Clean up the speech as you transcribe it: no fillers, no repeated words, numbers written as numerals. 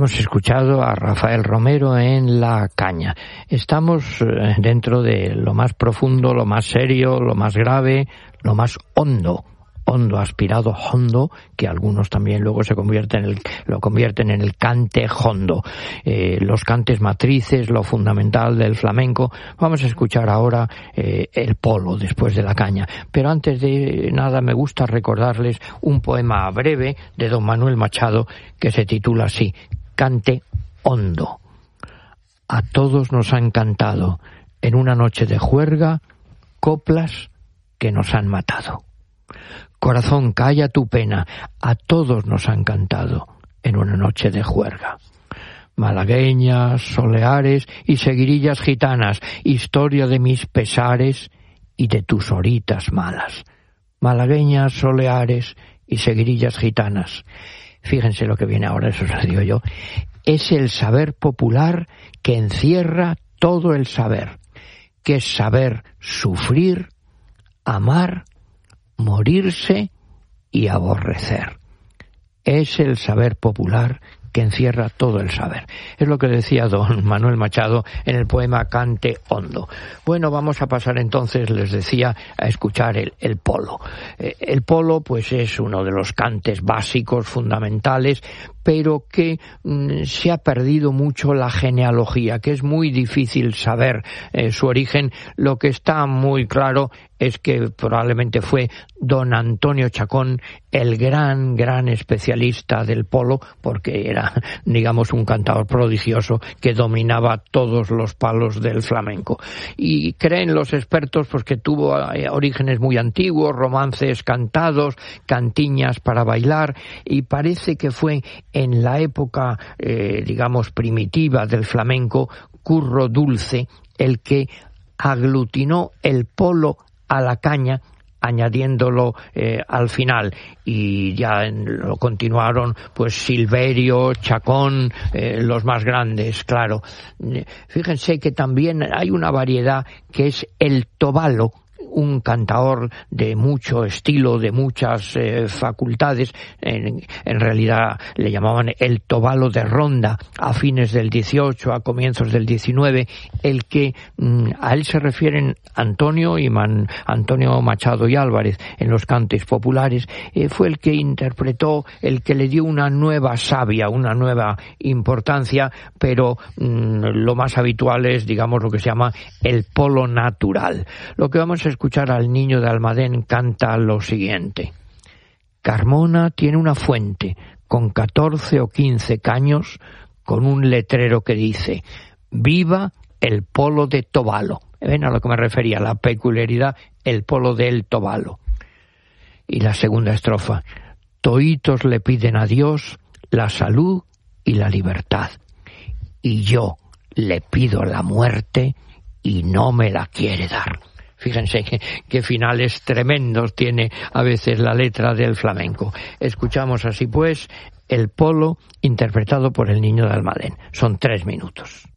Hemos escuchado a Rafael Romero en La Caña. Estamos dentro de lo más profundo, lo más serio, lo más grave, lo más hondo aspirado, hondo, que algunos también luego lo convierten en el cante hondo. Los cantes matrices, lo fundamental del flamenco. Vamos a escuchar ahora el polo después de La Caña. Pero antes de nada me gusta recordarles un poema breve de don Manuel Machado que se titula así: Cante hondo. A todos nos han cantado en una noche de juerga coplas que nos han matado. Corazón, calla tu pena, a todos nos han cantado en una noche de juerga. Malagueñas, soleares y seguirillas gitanas, historia de mis pesares y de tus horitas malas. Malagueñas, soleares y seguirillas gitanas. Fíjense lo que viene ahora, eso os lo digo yo. Es el saber popular que encierra todo el saber, que es saber sufrir, amar, morirse y aborrecer. Es el saber popular que encierra todo el saber. Es lo que decía don Manuel Machado en el poema Cante hondo. Bueno, vamos a pasar entonces, les decía, a escuchar el polo. El polo, pues, es uno de los cantes básicos, fundamentales, pero que se ha perdido mucho la genealogía, que es muy difícil saber su origen. Lo que está muy claro es que probablemente fue don Antonio Chacón el gran especialista del polo, porque era, digamos, un cantador prodigioso que dominaba todos los palos del flamenco. Y creen los expertos pues que tuvo orígenes muy antiguos, romances cantados, cantiñas para bailar, y parece que fue en la época, digamos, primitiva del flamenco, Curro Dulce el que aglutinó el polo a la caña, añadiéndolo al final, y ya lo continuaron pues Silverio, Chacón, los más grandes, claro. Fíjense que también hay una variedad que es el tobalo, un cantador de mucho estilo, de muchas facultades. En realidad le llamaban el tobalo de ronda a fines del 18, a comienzos del 19, el que a él se refieren Antonio Machado y Álvarez en los cantes populares. Fue el que interpretó, el que le dio una nueva savia, una nueva importancia, pero lo más habitual es, digamos, lo que se llama el polo natural. Lo que vamos a escuchar al Niño de Almadén canta lo siguiente: Carmona tiene una fuente con 14 o 15 caños, con un letrero que dice: viva el polo de Tobalo. ¿Ven a lo que me refería? La peculiaridad, el polo del Tobalo. Y la segunda estrofa: toitos le piden a Dios la salud y la libertad, y yo le pido la muerte y no me la quiere dar. Fíjense qué finales tremendos tiene a veces la letra del flamenco. Escuchamos así pues el polo interpretado por el Niño de Almadén. Son 3 minutos.